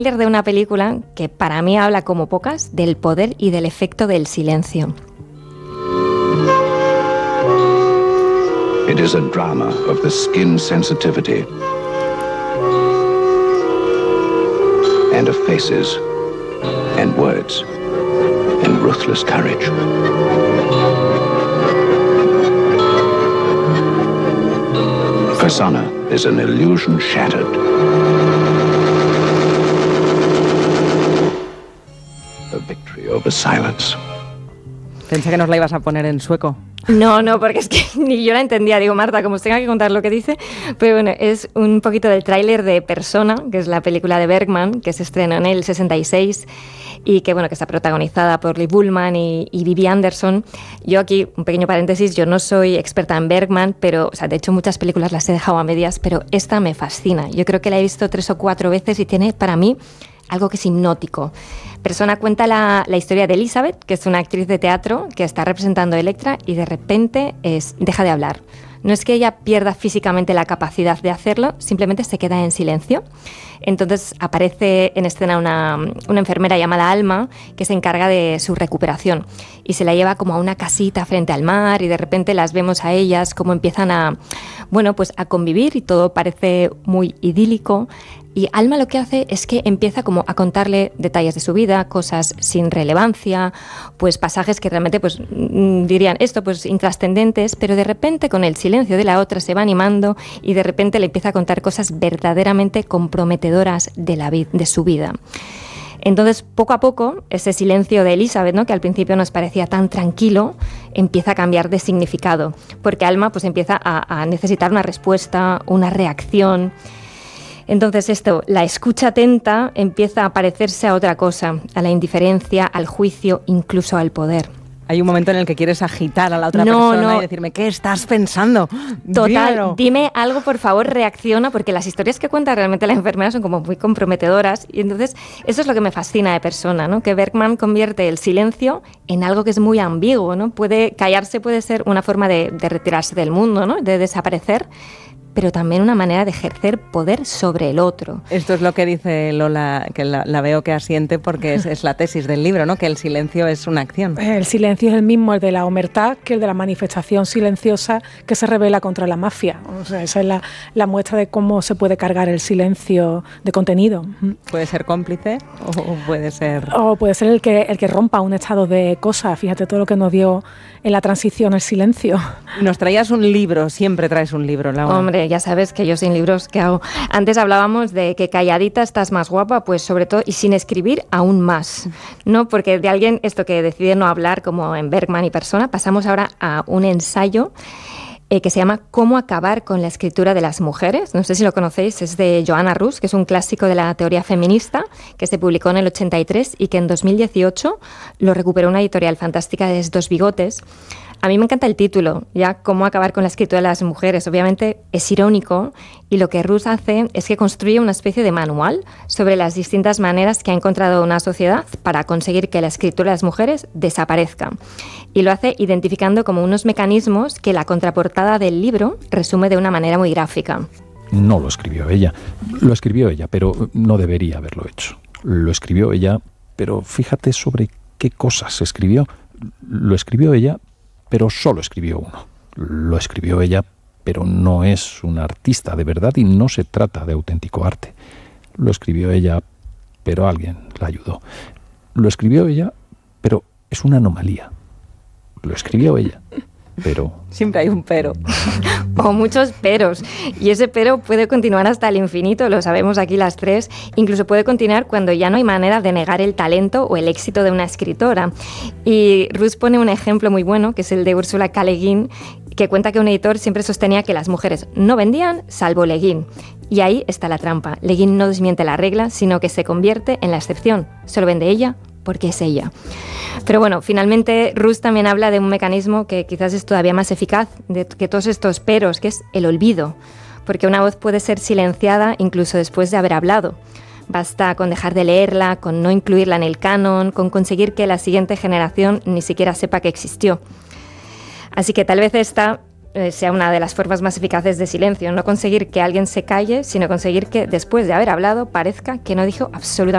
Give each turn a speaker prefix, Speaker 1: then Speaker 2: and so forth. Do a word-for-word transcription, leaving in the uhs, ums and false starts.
Speaker 1: de una película que para mí habla como pocas del poder y del efecto del silencio.
Speaker 2: It is a drama of the skin sensitivity and of faces and words and ruthless courage. Persona is an illusion shattered. A victory over silence.
Speaker 3: Pensé que nos la ibas a poner en sueco.
Speaker 1: No, no, porque es que ni yo la entendía. Digo, Marta, como os tenga que contar lo que dice. Pero bueno, es un poquito del tráiler de Persona, que es la película de Bergman, que se estrenó en el sesenta y seis y que, bueno, que está protagonizada por Liv Ullmann y, y Vivi Anderson. Yo aquí, un pequeño paréntesis, yo no soy experta en Bergman, pero, o sea, de hecho muchas películas las he dejado a medias, pero esta me fascina. Yo creo que la he visto tres o cuatro veces y tiene, para mí, algo que es hipnótico. Persona cuenta la, la historia de Elizabeth, que es una actriz de teatro que está representando a Electra y de repente es, deja de hablar. No es que ella pierda físicamente la capacidad de hacerlo, simplemente se queda en silencio. Entonces aparece en escena una, una enfermera llamada Alma que se encarga de su recuperación y se la lleva como a una casita frente al mar y de repente las vemos a ellas como empiezan a, bueno, pues a convivir y todo parece muy idílico. Y Alma lo que hace es que empieza como a contarle detalles de su vida, cosas sin relevancia, pues pasajes que realmente pues dirían esto, pues intrascendentes, pero de repente con el silencio de la otra se va animando y de repente le empieza a contar cosas verdaderamente comprometedoras de, la vid- de su vida. Entonces, poco a poco, ese silencio de Elizabeth, ¿no?, que al principio nos parecía tan tranquilo, empieza a cambiar de significado, porque Alma pues empieza a, a necesitar una respuesta, una reacción. Entonces esto, la escucha atenta empieza a parecerse a otra cosa, a la indiferencia, al juicio, incluso al poder.
Speaker 3: Hay un momento en el que quieres agitar a la otra
Speaker 1: no,
Speaker 3: persona
Speaker 1: no.
Speaker 3: y decirme, ¿qué estás pensando?
Speaker 1: Total,
Speaker 3: Dímelo.
Speaker 1: Dime algo, por favor, reacciona, porque las historias que cuenta realmente la enfermera son como muy comprometedoras y entonces eso es lo que me fascina de Persona, ¿no? Que Bergman convierte el silencio en algo que es muy ambiguo, ¿no? Puede, callarse puede ser una forma de, de retirarse del mundo, ¿no?, de desaparecer, pero también una manera de ejercer poder sobre el otro.
Speaker 3: Esto es lo que dice Lola, que la, la veo que asiente porque es, es la tesis del libro, ¿no?, que el silencio es una acción.
Speaker 4: El silencio es el mismo, el de la omertá, que el de la manifestación silenciosa que se revela contra la mafia. O sea, esa es la, la muestra de cómo se puede cargar el silencio de contenido.
Speaker 3: ¿Puede ser cómplice o puede ser...?
Speaker 4: O puede ser el que, el que rompa un estado de cosas. Fíjate todo lo que nos dio en la transición el silencio.
Speaker 3: Nos traías un libro, siempre traes un libro, Laura.
Speaker 1: Hombre, ya sabes que yo sin libros, ¿qué hago? Antes hablábamos de que calladita estás más guapa, pues sobre todo, y sin escribir aún más, ¿no? Porque de alguien, esto que decide no hablar, como en Bergman y Persona, pasamos ahora a un ensayo eh, que se llama Cómo acabar con la escritura de las mujeres. No sé si lo conocéis, es de Joanna Russ, que es un clásico de la teoría feminista, que se publicó en el ochenta y tres y que en dos mil dieciocho lo recuperó una editorial fantástica de Dos Bigotes. A mí me encanta el título, ya, Cómo acabar con la escritura de las mujeres. Obviamente es irónico y lo que Russ hace es que construye una especie de manual sobre las distintas maneras que ha encontrado una sociedad para conseguir que la escritura de las mujeres desaparezca. Y lo hace identificando como unos mecanismos que la contraportada del libro resume de una manera muy gráfica.
Speaker 5: No lo escribió ella. Lo escribió ella, pero no debería haberlo hecho. Lo escribió ella, pero fíjate sobre qué cosas escribió. Lo escribió ella, pero solo escribió uno. Lo escribió ella, pero no es una artista de verdad y no se trata de auténtico arte. Lo escribió ella, pero alguien la ayudó. Lo escribió ella, pero es una anomalía. Lo escribió ella, pero...
Speaker 3: Siempre hay un pero.
Speaker 1: O muchos peros. Y ese pero puede continuar hasta el infinito, lo sabemos aquí las tres. Incluso puede continuar cuando ya no hay manera de negar el talento o el éxito de una escritora. Y Russ pone un ejemplo muy bueno, que es el de Ursula K. Le Guin, que cuenta que un editor siempre sostenía que las mujeres no vendían, salvo Le Guin. Y ahí está la trampa. Le Guin no desmiente la regla, sino que se convierte en la excepción. Solo vende ella porque es ella. Pero bueno, finalmente Russ también habla de un mecanismo que quizás es todavía más eficaz de que todos estos peros, que es el olvido, porque una voz puede ser silenciada incluso después de haber hablado. Basta con dejar de leerla, con no incluirla en el canon, con conseguir que la siguiente generación ni siquiera sepa que existió. Así que tal vez esta eh, sea una de las formas más eficaces de silencio, no conseguir que alguien se calle, sino conseguir que después de haber hablado parezca que no dijo absolutamente